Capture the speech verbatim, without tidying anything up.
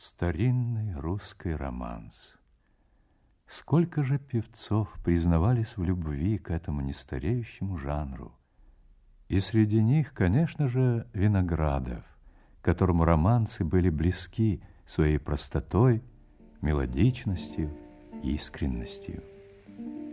Старинный русский романс. Сколько же певцов признавались в любви к этому нестареющему жанру. И среди них, конечно же, Виноградов, которому романсы были близки своей простотой, мелодичностью и искренностью.